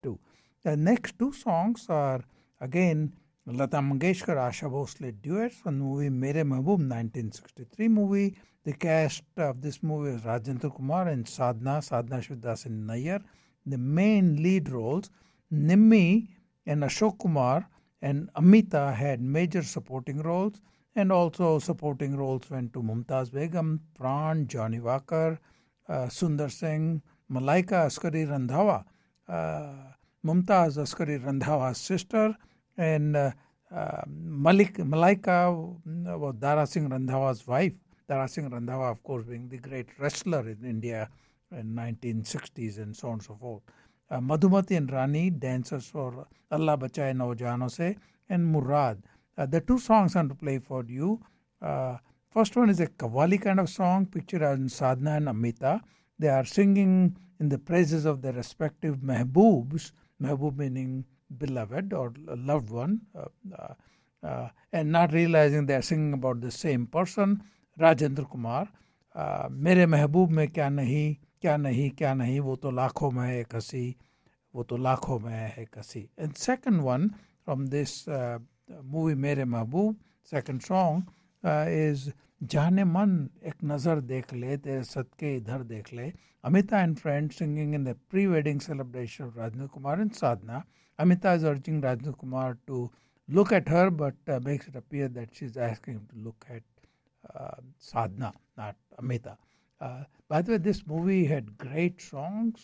too. The next two songs are again Lata Mangeshkar Asha Bhosle duets from the movie Mere Mehboob 1963 movie. The cast of this movie is Rajendra Kumar and Sadhna Shivadas Nayyar. The main lead roles, Nimmi and Ashok Kumar and Amita had major supporting roles, and also supporting roles went to Mumtaz Begum, Pran, Johnny Walker, Sundar Singh, Malaika Askari Randhawa, Mumtaz Askari Randhawa's sister, and Malaika was Dara Singh Randhawa's wife. Dara Singh Randhawa, of course, being the great wrestler in India in 1960s and so on and so forth. Madhumati and Rani, dancers for Allah Bachaye Naujano Se, and Murad. The two songs I'm to play for you. First one is a Qawwali kind of song, pictured as Sadhna and Amita. They are singing in the praises of their respective mehboobs, mehboob meaning beloved or loved one, and not realizing they are singing about the same person, Rajendra Kumar. मेरे महबूब में क्या नहीं क्या नहीं क्या नहीं वो तो लाखों में है एक हंसी वो तो लाखों में है एक हंसी. And second one from this movie मेरे महबूब, second song is जाने मन एक नज़र देख ले तेरे सदके इधर देख ले. Amita and friends singing in the pre-wedding celebration of Rajendra Kumar and Sadhna. Amita is urging Rajendra Kumar to look at her, but makes it appear that she's asking him to look at Sadhna, not Amita. By the way, this movie had great songs.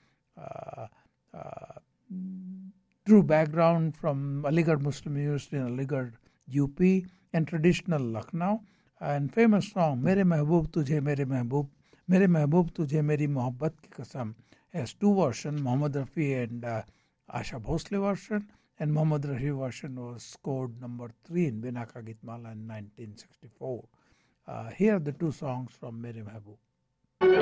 True background from Aligarh Muslim University in Aligarh, UP, and traditional Lucknow. And famous song, Mere Mehboob Tujhe Mere Mehboob Tujhe Meri Mohabbat Ki Kasam, has two versions, Mohammad Rafi and Asha Bhosle version, and Mohammad Rafi version was scored number 3 in Bina Ka Gitmala in 1964. Here are the two songs from Mere Mehboob.